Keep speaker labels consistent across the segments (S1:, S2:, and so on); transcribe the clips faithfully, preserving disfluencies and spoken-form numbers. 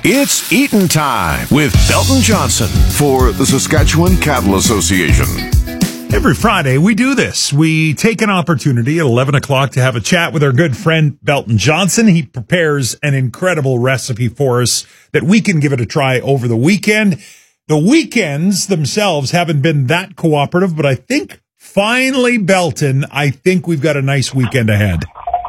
S1: It's Eaton Time with Belton Johnson for the Saskatchewan Cattle Association.
S2: Every Friday, we do this. We take an opportunity at eleven o'clock to have a chat with our good friend, Belton Johnson. He prepares an incredible recipe for us that we can give it a try over the weekend. The weekends themselves haven't been that cooperative, but I think finally, Belton, I think we've got a nice weekend ahead.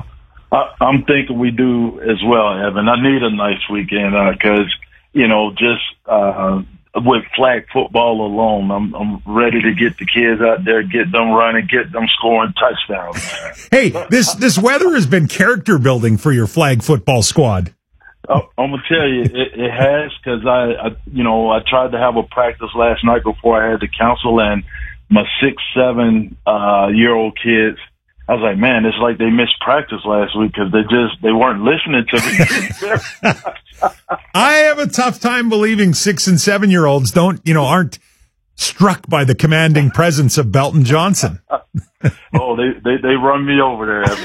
S3: I, I'm thinking we do as well, Evan. I need a nice weekend because, uh, you know, just uh, with flag football alone, I'm, I'm ready to get the kids out there, get them running, get them scoring touchdowns.
S2: Hey, this this weather has been character building for your flag football squad.
S3: Uh, I'm gonna tell you, it, it has because I, I, you know, I tried to have a practice last night before I had the council, and my six, seven uh, year old kids. I was like, man, it's like they missed practice last week because they just, they weren't listening to me.
S2: I have a tough time believing six and seven year olds don't, you know, aren't struck by the commanding presence of Belton Johnson.
S3: oh, they, they, they run me over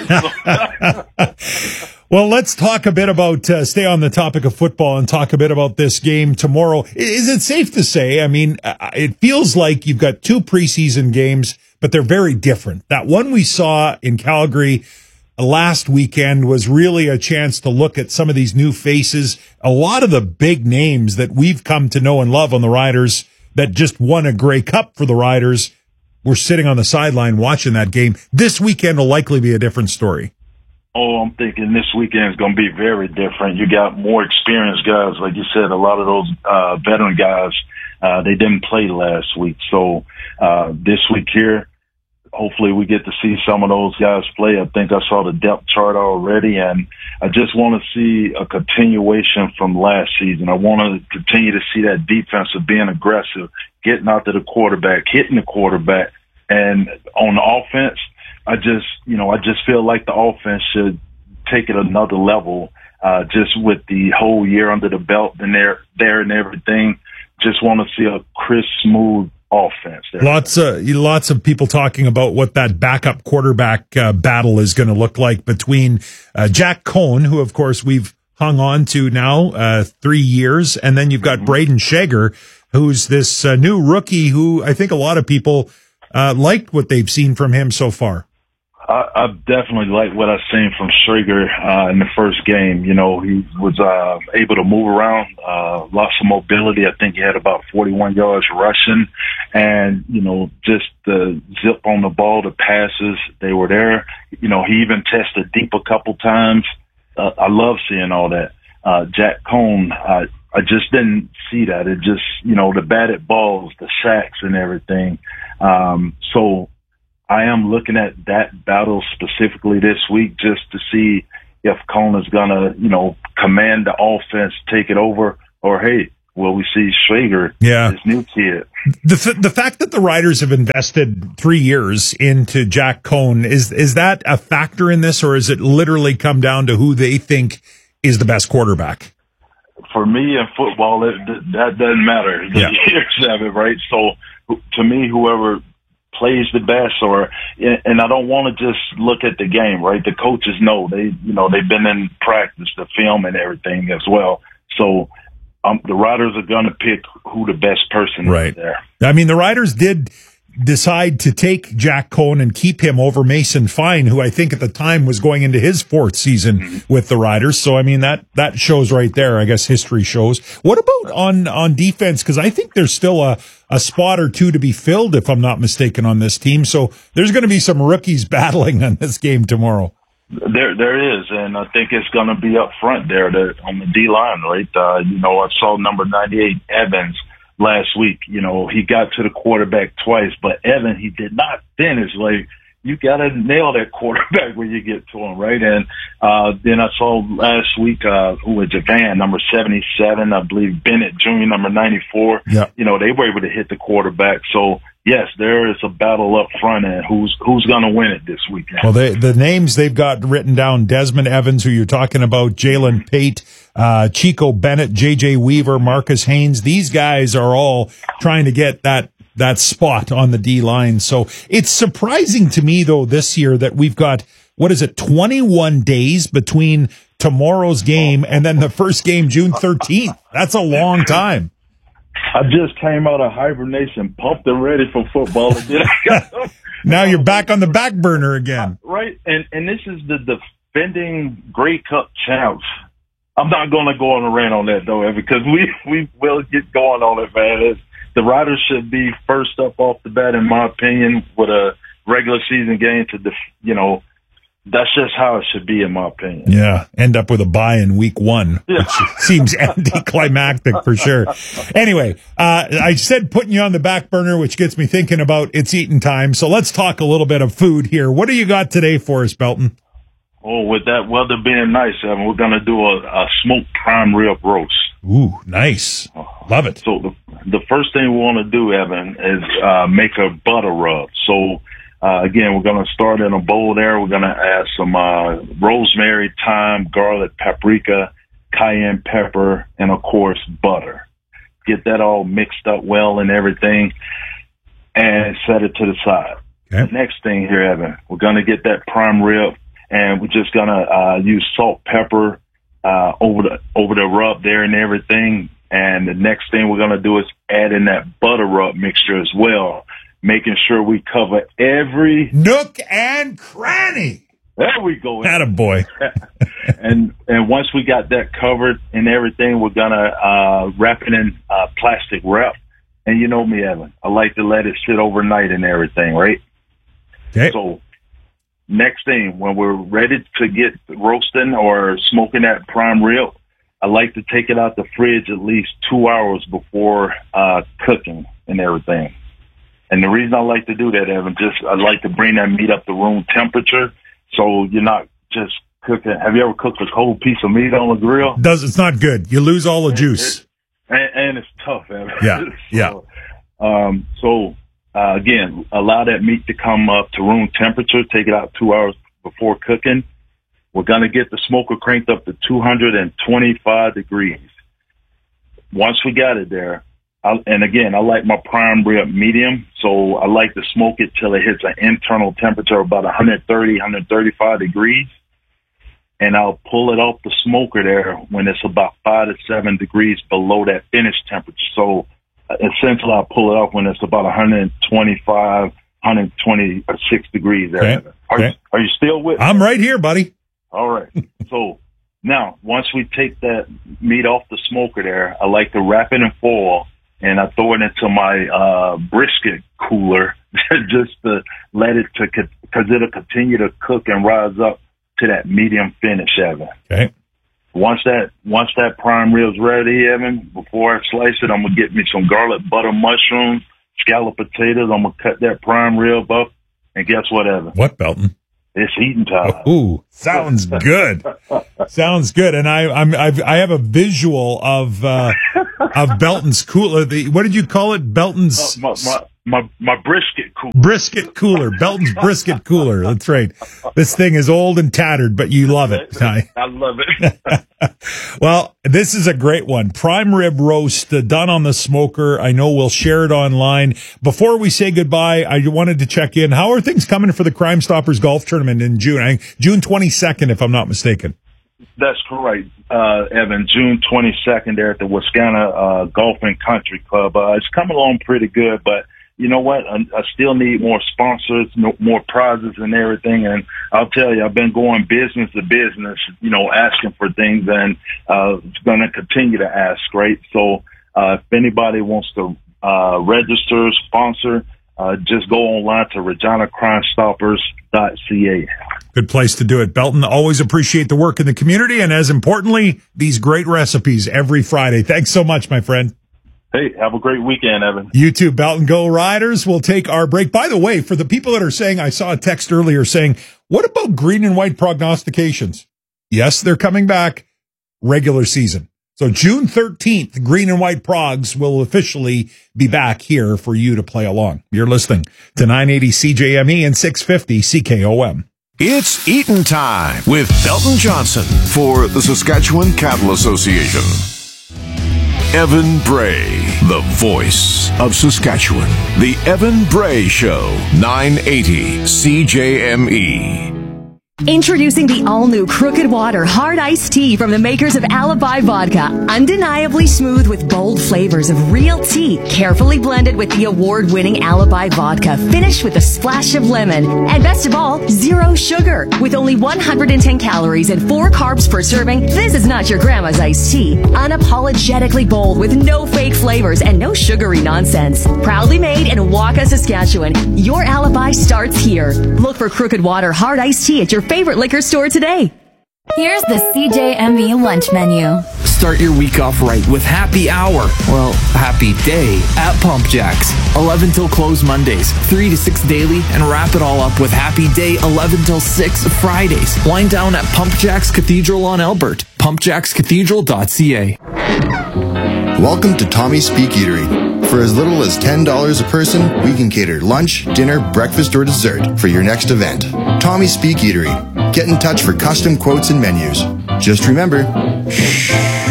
S3: there, Evan.
S2: Well, let's talk a bit about, uh, stay on the topic of football and talk a bit about this game tomorrow. Is it safe to say, I mean, it feels like you've got two preseason games, but they're very different. That one we saw in Calgary last weekend was really a chance to look at some of these new faces. A lot of the big names that we've come to know and love on the Riders that just won a Grey Cup for the Riders were sitting on the sideline watching that game. This weekend will likely be a different story.
S3: Oh, I'm thinking this weekend is going to be very different. You got more experienced guys. Like you said, a lot of those uh, veteran guys, uh, they didn't play last week. So uh, this week here, hopefully we get to see some of those guys play. I think I saw the depth chart already, and I just want to see a continuation from last season. I want to continue to see that defense of being aggressive, getting out to the quarterback, hitting the quarterback. And on the offense, I just, you know, I just feel like the offense should take it another level, uh, just with the whole year under the belt and there, there and everything. Just want to see a crisp, smooth offense there.
S2: Lots of, lots of people talking about what that backup quarterback uh, battle is going to look like between uh, Jack Coan, who of course we've hung on to now uh, three years, and then you've got mm-hmm. Braden Shager, who's this uh, new rookie who I think a lot of people uh, liked what they've seen from him so far.
S3: I, I definitely like what I've seen from Schrager uh, in the first game. You know, he was uh, able to move around, uh, lots of mobility. I think he had about forty-one yards rushing, and, you know, just the zip on the ball, the passes, they were there. You know, he even tested deep a couple times. Uh, I love seeing all that. Uh, Jack Coan, uh, I just didn't see that. It just, you know, the batted balls, the sacks and everything. Um, so, I am looking at that battle specifically this week just to see if Coan is going to, you know, command the offense, take it over, or, hey, will we see Schrager,
S2: yeah.
S3: this new kid?
S2: The f- the fact that the Riders have invested three years into Jack Coan, is is that a factor in this, or is it literally come down to who they think is the best quarterback?
S3: For me in football, it, that doesn't matter. The
S2: yeah.
S3: years of it, right? So, to me, whoever plays the best, or, and I don't want to just look at the game, right? The coaches know, they, you know, they've been in practice, the film and everything as well. So um, the Riders are going to pick who the best person
S2: right.
S3: is there.
S2: I mean, the Riders did decide to take Jack Coan and keep him over Mason Fine, who I think at the time was going into his fourth season mm-hmm. with the Riders. So, I mean, that, that shows right there. I guess history shows. What about on, on defense? Because I think there's still a, a spot or two to be filled, if I'm not mistaken, on this team. So there's going to be some rookies battling on this game tomorrow.
S3: There, there is, and I think it's going to be up front there the, on the D line, right? Uh, you know, I saw number ninety-eight Evans last week. You know, he got to the quarterback twice, but Evan, he did not finish. Like, you got to nail that quarterback when you get to him, right? And uh, then I saw last week, uh, who was Javan, number seventy-seven, I believe Bennett Junior, number ninety-four.
S2: Yeah.
S3: You know, they were able to hit the quarterback. So, yes, there is a battle up front, and who's who's going to win it this weekend?
S2: Well, they, the names they've got written down, Desmond Evans, who you're talking about, Jalen Pate, uh, Chico Bennett, J J Weaver, Marcus Haynes. These guys are all trying to get that that spot on the D line. So it's surprising to me, though, this year that we've got, what is it, twenty-one days between tomorrow's game, and then the first game June thirteenth. That's a long time.
S3: I just came out of hibernation, pumped and ready for football. And then I got
S2: now you're back on the back burner again.
S3: Right, and and this is the defending Grey Cup champs. I'm not going to go on a rant on that, though, because we, we will get going on it, man. It's, the Riders should be first up off the bat, in my opinion, with a regular season game to, def, you know, that's just how it should be, in my opinion.
S2: Yeah, end up with a bye in week one,
S3: yeah.
S2: which seems anticlimactic for sure. Anyway, uh, I said putting you on the back burner, which gets me thinking about it's eating time. So let's talk a little bit of food here. What do you got today for us, Belton?
S3: Oh, with that weather being nice, Evan, we're going to do a, a smoked prime rib roast.
S2: Ooh, nice. Love it.
S3: So the, the first thing we want to do, Evan, is uh, make a butter rub. So, uh, again, we're going to start in a bowl there. We're going to add some uh, rosemary, thyme, garlic, paprika, cayenne pepper, and, of course, butter. Get that all mixed up well and everything, and set it to the side. Okay. The next thing here, Evan, we're going to get that prime rib. And we're just gonna uh, use salt, pepper uh, over the over the rub there and everything. And the next thing we're gonna do is add in that butter rub mixture as well, making sure we cover every
S2: nook and cranny.
S3: There we go.
S2: Attaboy.
S3: and and once we got that covered and everything, we're gonna uh, wrap it in uh, plastic wrap. And you know me, Evan, I like to let it sit overnight and everything, right?
S2: Okay.
S3: So. Next thing, when we're ready to get roasting or smoking that prime rib, I like to take it out the fridge at least two hours before uh, cooking and everything. And the reason I like to do that, Evan, just I like to bring that meat up to room temperature, so you're not just cooking. Have you ever cooked a cold piece of meat on the grill?
S2: Does it's not good. You lose all the juice,
S3: it, and, and it's tough, Evan.
S2: Yeah,
S3: so,
S2: yeah.
S3: Um, so. Uh, again, allow that meat to come up to room temperature. Take it out two hours before cooking. We're going to get the smoker cranked up to two hundred twenty-five degrees. Once we got it there, I, and again, I like my prime rib medium, so I like to smoke it till it hits an internal temperature of about one thirty, one thirty-five degrees. And I'll pull it off the smoker there when it's about five to seven degrees below that finished temperature. So essentially, I'll pull it off when it's about one twenty-five, one twenty-six degrees. There.
S2: Okay.
S3: Are,
S2: okay.
S3: you, are you still with me?
S2: I'm right here, buddy.
S3: All right. So now, once we take that meat off the smoker there, I like to wrap it in foil, and I throw it into my uh, brisket cooler just to let it, to because it'll continue to cook and rise up to that medium finish, Evan.
S2: Okay.
S3: Once that once that prime rib's ready, Evan, before I slice it, I'm gonna get me some garlic butter mushrooms, scalloped potatoes. I'm gonna cut that prime rib up, and guess what, Evan?
S2: What, Belton?
S3: It's eating time.
S2: Ooh, sounds good. Sounds good. And I, I'm, I've, I have a visual of uh, of Belton's cooler. The, what did you call it? Belton's.
S3: Uh, my, my, My my brisket cooler.
S2: Brisket cooler. Belton's brisket cooler. That's right. This thing is old and tattered, but you love it.
S3: I love it.
S2: Well, this is a great one. Prime rib roast uh, done on the smoker. I know we'll share it online. Before we say goodbye, I wanted to check in. How are things coming for the Crime Stoppers golf tournament in June? I think June twenty-second, if I'm not mistaken.
S3: That's correct, uh, Evan. June twenty-second there at the Wascana uh, Golf and Country Club. Uh, it's coming along pretty good, but you know what? I, I still need more sponsors, no, more prizes and everything. And I'll tell you, I've been going business to business, you know, asking for things, and uh, going to continue to ask, right? So uh, if anybody wants to uh, register, sponsor, uh, just go online to Regina Crime Stoppers dot c a.
S2: Good place to do it. Belton, always appreciate the work in the community, and as importantly, these great recipes every Friday. Thanks so much, my friend.
S3: Hey, have a great weekend, Evan.
S2: You too, Belton. Go Riders. We'll take our break. By the way, for the people that are saying, I saw a text earlier saying, what about green and white prognostications? Yes, they're coming back regular season. So June thirteenth, green and white progs will officially be back here for you to play along. You're listening to nine eighty C J M E and six fifty C K O M.
S1: It's Eaton Time with Belton Johnson for the Saskatchewan Cattle Association. Evan Bray, the voice of Saskatchewan. The Evan Bray Show, nine eighty C J M E.
S4: Introducing the all-new Crooked Water Hard Iced Tea from the makers of Alibi Vodka. Undeniably smooth with bold flavors of real tea, carefully blended with the award-winning Alibi Vodka, finished with a splash of lemon. And best of all, zero sugar. With only one hundred ten calories and four carbs per serving, this is not your grandma's iced tea. Unapologetically bold with no fake flavors and no sugary nonsense. Proudly made in Waka, Saskatchewan. Your alibi starts here. Look for Crooked Water Hard Iced Tea at your favorite liquor store today.
S5: Here's the C J M E lunch menu.
S6: Start your week off right with Happy Hour. Well, Happy Day at Pump Jacks. eleven till close Mondays, three to six daily, and wrap it all up with Happy Day eleven till six Fridays. Wind down at Pump Jacks Cathedral on Albert. pump jacks cathedral dot c a.
S7: Welcome to Tommy's Speak Eatery. For as little as ten dollars a person, we can cater lunch, dinner, breakfast, or dessert for your next event. Tommy's Speak Eatery. Get in touch for custom quotes and menus. Just remember, shh.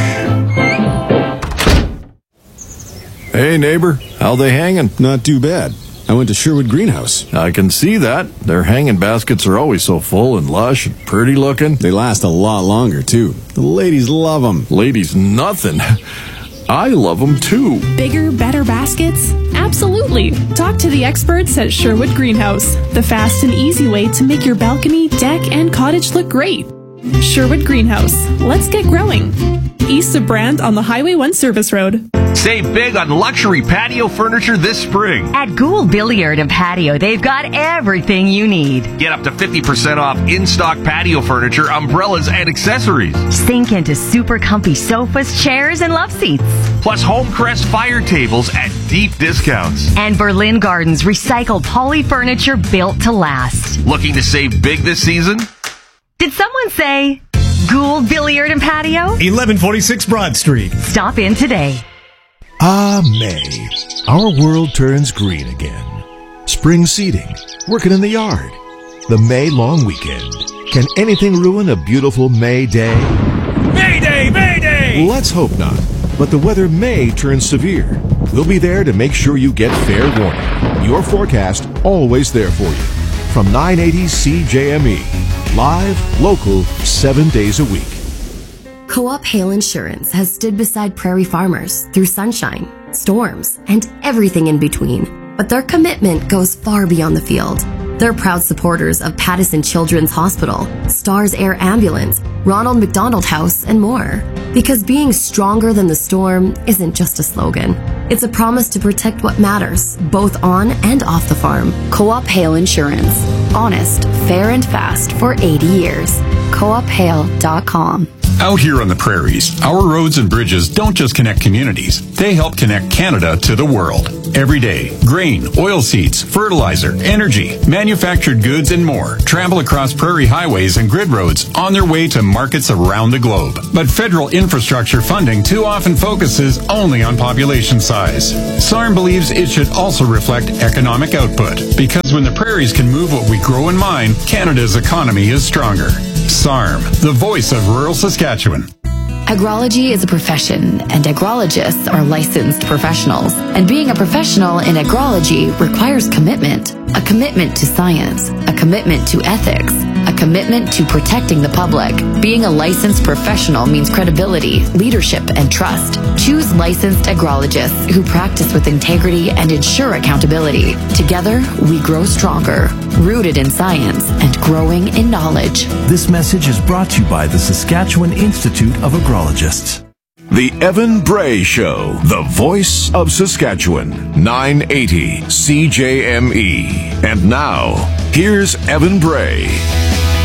S8: Hey, neighbor, how they hanging?
S9: Not too bad. I went to Sherwood Greenhouse.
S8: I can see that. Their hanging baskets are always so full and lush and pretty looking.
S9: They last a lot longer, too. The ladies love them.
S8: Ladies, nothing. I love them, too.
S10: Bigger, better baskets? Absolutely. Talk to the experts at Sherwood Greenhouse, the fast and easy way to make your balcony, deck, and cottage look great. Sherwood Greenhouse. Let's get growing. East of Brand on the Highway one Service Road.
S11: Save big on luxury patio furniture this spring.
S4: At Gould Billiard and Patio, they've got everything you need.
S11: Get up to fifty percent off in-stock patio furniture, umbrellas, and accessories.
S4: Sink into super comfy sofas, chairs, and love seats.
S11: Plus Homecrest fire tables at deep discounts.
S4: And Berlin Gardens recycled poly furniture built to last.
S11: Looking to save big this season?
S4: Did someone say Gould Billiard and Patio?
S2: eleven forty-six Broad Street.
S4: Stop in today.
S12: Ah, May. Our world turns green again. Spring seeding, working in the yard. The May long weekend. Can anything ruin a beautiful May day?
S2: May Day! May Day!
S12: Let's hope not. But the weather may turn severe. We'll be there to make sure you get fair warning. Your forecast always there for you. From nine eighty C J M E. Live, local, seven days a week.
S13: Co-op Hail Insurance has stood beside prairie farmers through sunshine, storms, and everything in between. But their commitment goes far beyond the field. They're proud supporters of Pattison Children's Hospital, Stars Air Ambulance, Ronald McDonald House, and more. Because being stronger than the storm isn't just a slogan. It's a promise to protect what matters, both on and off the farm. Co-op Hail Insurance. Honest, fair, and fast for eighty years. co op hail dot com.
S14: Out here on the prairies, our roads and bridges don't just connect communities, they help connect Canada to the world. Every day, grain, oilseeds, fertilizer, energy, manufactured goods, and more travel across prairie highways and grid roads on their way to markets around the globe. But federal infrastructure funding too often focuses only on population size. S A R M believes it should also reflect economic output, because when the prairies can move what we grow and mine, Canada's economy is stronger. S A R M, the voice of rural Saskatchewan.
S5: Agrology is a profession, and agrologists are licensed professionals. And being a professional in agrology requires commitment. A commitment to science, a commitment to ethics, a commitment to protecting the public. Being a licensed professional means credibility, leadership, and trust. Choose licensed agrologists who practice with integrity and ensure accountability. Together, we grow stronger, rooted in science and growing in knowledge.
S15: This message is brought to you by the Saskatchewan Institute of Agrologists.
S1: The Evan Bray Show, the voice of Saskatchewan, nine eighty C J M E. And now, here's Evan Bray.